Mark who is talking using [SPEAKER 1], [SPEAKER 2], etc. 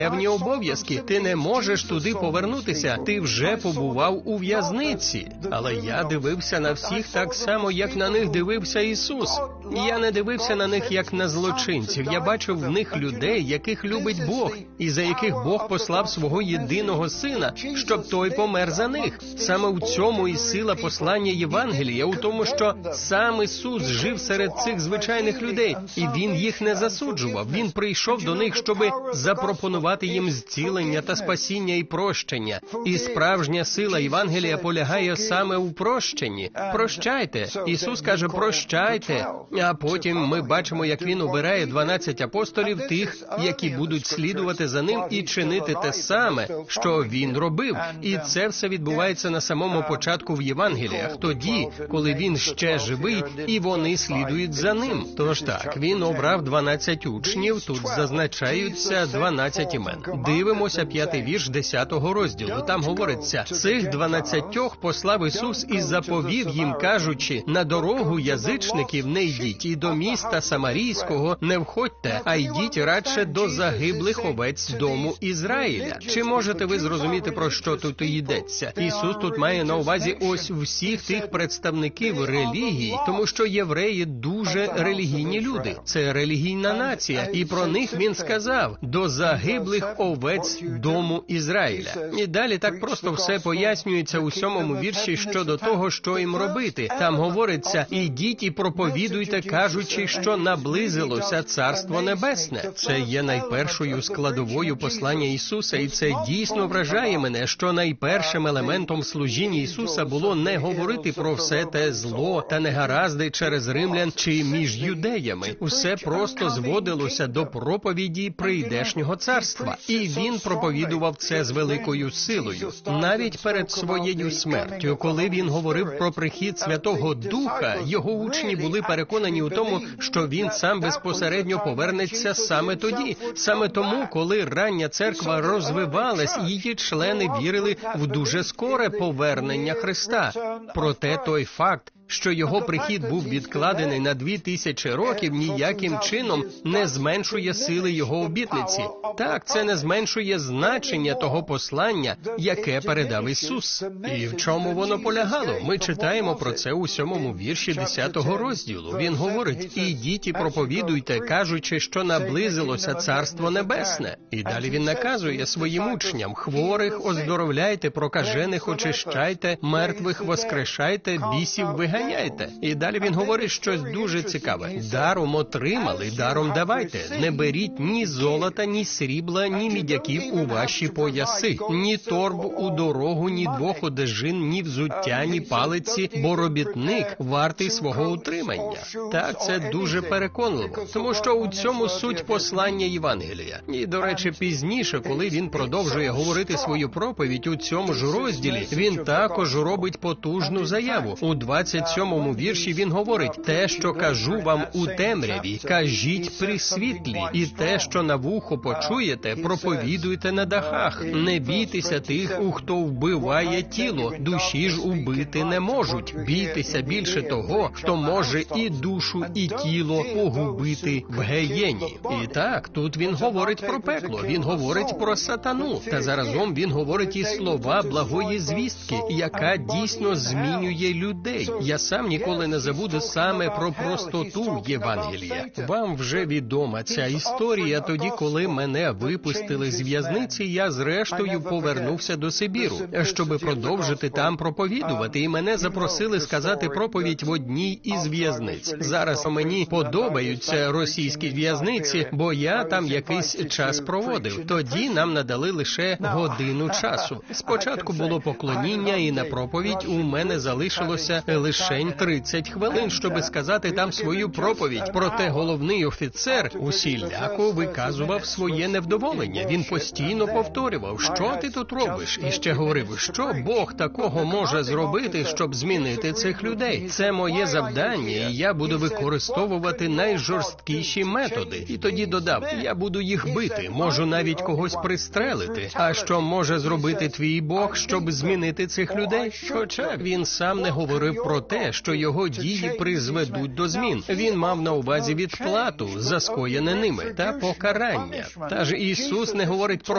[SPEAKER 1] певні обов'язки. Ти не можеш туди повернутися, ти вже побував у в'язниці. Але я дивився на всіх так само, як на них дивився Ісус. Я не дивився на них, як на злочинців. Я бачив в них людей, яких любить Бог, і за яких Бог послав свого єдиного Сина, щоб Той помер за них. Саме в цьому і сила послання Євангелія, у тому, що сам Ісус жив серед цих звичайних людей, і Він їх не засуджував. Він прийшов до них, щоб запропонувати їм зцілення та спасіння і прощення. І справжня сила Євангелія полягає саме у прощенні. Прощайте. Ісус каже, прощайте. А потім ми бачимо, як Він обирає 12 апостолів, тих, які будуть слідувати за Ним і чинити те саме, що Він робив. І це все відбувається на самому початку в Євангеліях, тоді, коли Він ще живий, і вони слідують за Ним. Тож так, Він обрав 12 учнів, тут зазначаються 12 імен. Дивимося 5-й вірш 10-го розділу. Там говориться, цих 12 послав Ісус і заповів їм, кажучи, на дорогу язичників не йдіть, і до міста Самарійського не входьте, а йдіть радше до загиблих овець дому Ізраїля. Чи можете ви зрозуміти, про що тут йдеться? Ісус тут має на увазі ось всіх тих представників релігії, тому що євреї дуже релігійні люди. Це релігійна нація, і про них Він сказав, до загиблих овець дому Ізраїля. І далі так просто все пояснюється у 7-му вірші щодо того, що їм робити. Там говориться, ідіть і проповідуйте, кажучи, що наблизилося Царство Небесне. Це є найпершою складовою послання Ісуса, і це дійсно вражає мене, що найпершим елементом служіння Ісуса було не говорити про все те зло та негаразди через римлян чи між юдеями. Усе просто зводилося до проповіді прийдешнього царства. І Він проповідував це з великою силою. Навіть перед своєю смертю, коли Він говорив про прихід Святого Духа, Його учні були переконані у тому, що Він сам безпосередньо повернеться саме тоді. Саме тому, коли рання церква розвивалась, її члени вірили в дуже скоре повернення Христа. Проте той факт, що Його прихід був відкладений на 2000 років, ніяким чином не зменшує сили Його обітниці. Так, це не зменшує значення того послання, яке передав Ісус. І в чому воно полягало? Ми читаємо про це у 7-му вірші 10-го розділу. Він говорить, ідіть і проповідуйте, кажучи, що наблизилося Царство Небесне. І далі Він наказує своїм учням, хворих оздоровляйте, прокажених очищайте, мертвих воскрешайте, бісів виганяйте. І далі Він говорить щось дуже цікаве. Даром отримали, даром давайте. Не беріть ні золота, ні срібла, ні мідяків у ваші пояси, ні торб у дорогу, ні 2 одежин, ні взуття, ні палиці, бо робітник вартий свого утримання. Так, це дуже переконливо, тому що у цьому суть послання Євангелія. І, до речі, пізніше, коли Він продовжує говорити свою проповідь у цьому ж розділі, Він також робить потужну заяву. У 27-му вірші Він говорить, те, що кажу вам у темряві, кажіть при світлі, і те, що на вухо почуєте, проповідуйте на дахах. Не бійтеся тих, хто вбиває тіло, душі ж убити не можуть. Бійтеся більше того, хто може і душу, і тіло погубити в геєні. І так, тут Він говорить про пекло, Він говорить про сатану, та заразом Він говорить і слова благої звістки, яка дійсно змінює людей. Я сам ніколи не забуду саме про простоту Євангелія. Вам вже відома ця історія. Тоді, коли мене випустили з в'язниці, я зрештою повернувся до Сибіру, щоб продовжити там проповідувати, і мене запросили сказати проповідь в одній із в'язниць. Зараз мені подобаються російські в'язниці, бо я там якийсь час проводив. Тоді нам надали лише годину часу. Спочатку було поклоніння, і на проповідь у мене залишилося лишень 30 хвилин, щоб сказати там свою проповідь. Проте головний офіцер усіляко виказував своє невдоволення. Він постійно повторював, що ти тут робиш? І ще говорив, що Бог такого може зробити, щоб змінити цих людей. Це моє завдання, і я буду використовувати найжорсткіші методи. І тоді додав, я буду їх бити, можу навіть когось пристрелити. А що може зробити твій Бог, щоб змінити цих людей? Хоча він сам не говорив про те, що його дії призведуть до змін. Він мав на увазі відплату за скоєне ними та покарання. Та ж Ісус не говорить про